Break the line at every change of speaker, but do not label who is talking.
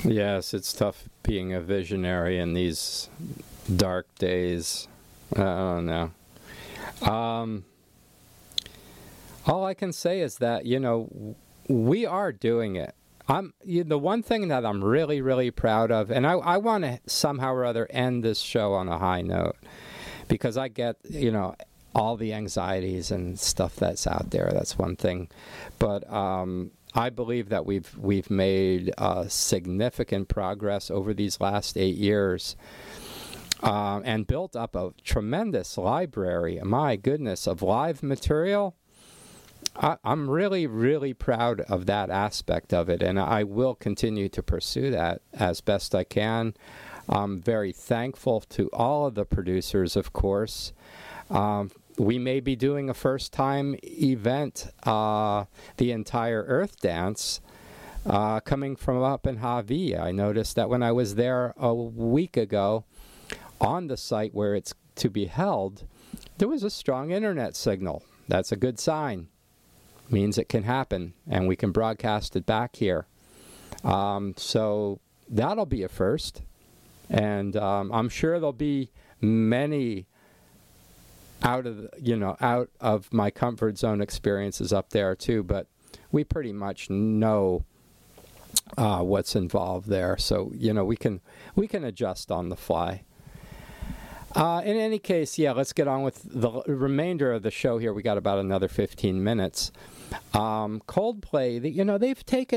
Yes, it's tough being a visionary in these dark days. I don't know. Um, all I can say is that, we are doing it. The one thing that I'm really, really proud of, and I want to somehow or other end this show on a high note, because I get, all the anxieties and stuff that's out there. That's one thing. But I believe that we've made significant progress over these last 8 years, and built up a tremendous library, my goodness, of live material. I'm really, really proud of that aspect of it, and I will continue to pursue that as best I can. I'm very thankful to all of the producers, of course. We may be doing a first-time event, the entire Earth Dance, coming from up in Hawaii. I noticed that when I was there a week ago, on the site where it's to be held, there was a strong internet signal. That's a good sign. Means it can happen, and we can broadcast it back here. So that'll be a first, and I'm sure there'll be many out of my comfort zone experiences up there too. But we pretty much know what's involved there, so we can adjust on the fly. In any case, let's get on with the remainder of the show here. We got about another 15 minutes. Coldplay, they've taken